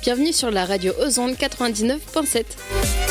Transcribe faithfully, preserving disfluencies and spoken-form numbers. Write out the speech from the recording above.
Bienvenue sur la radio Ozonde quatre-vingt-dix-neuf point sept.